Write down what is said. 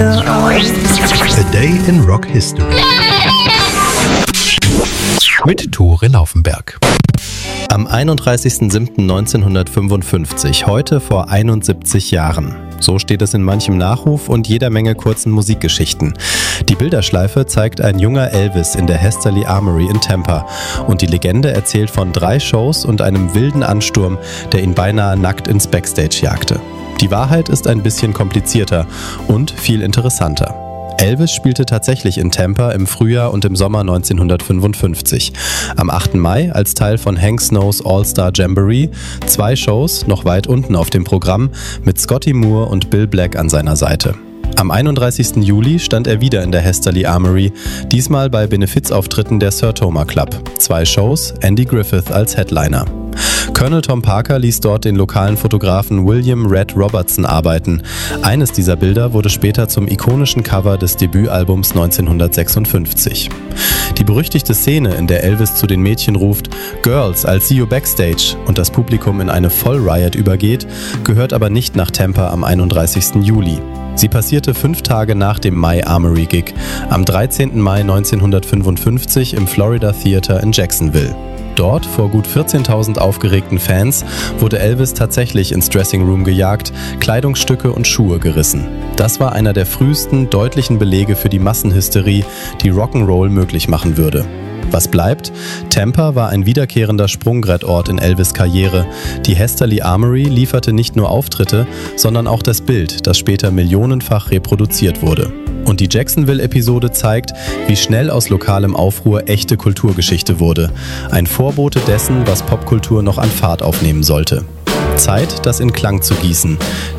A Day in Rock History mit Tore Laufenberg. Am 31.07.1955, heute vor 71 Jahren. So steht es in manchem Nachruf und jeder Menge kurzen Musikgeschichten. Die Bilderschleife zeigt ein junger Elvis in der Hesterly Armory in Tampa und die Legende erzählt von 3 Shows und einem wilden Ansturm, der ihn beinahe nackt ins Backstage jagte. Die Wahrheit ist ein bisschen komplizierter und viel interessanter. Elvis spielte tatsächlich in Tampa im Frühjahr und im Sommer 1955. Am 8. Mai als Teil von Hank Snows All-Star Jamboree, 2 Shows noch weit unten auf dem Programm mit Scotty Moore und Bill Black an seiner Seite. Am 31. Juli stand er wieder in der Hesterly Armory, diesmal bei Benefizauftritten der Sir Toma Club. 2 Shows, Andy Griffith als Headliner. Colonel Tom Parker ließ dort den lokalen Fotografen William Red Robertson arbeiten. Eines dieser Bilder wurde später zum ikonischen Cover des Debütalbums 1956. Die berüchtigte Szene, in der Elvis zu den Mädchen ruft "Girls, I'll see you backstage" und das Publikum in eine Vollriot übergeht, gehört aber nicht nach Tampa am 31. Juli. Sie passierte 5 Tage nach dem Mai Armory Gig, am 13. Mai 1955 im Florida Theater in Jacksonville. Dort, vor gut 14.000 aufgeregten Fans, wurde Elvis tatsächlich ins Dressing Room gejagt, Kleidungsstücke und Schuhe gerissen. Das war einer der frühesten, deutlichen Belege für die Massenhysterie, die Rock'n'Roll möglich machen würde. Was bleibt? Tampa war ein wiederkehrender Sprungbrettort in Elvis' Karriere. Die Hesterly Armory lieferte nicht nur Auftritte, sondern auch das Bild, das später millionenfach reproduziert wurde. Und die Jacksonville-Episode zeigt, wie schnell aus lokalem Aufruhr echte Kulturgeschichte wurde. Ein Vorbote dessen, was Popkultur noch an Fahrt aufnehmen sollte. Zeit, das in Klang zu gießen.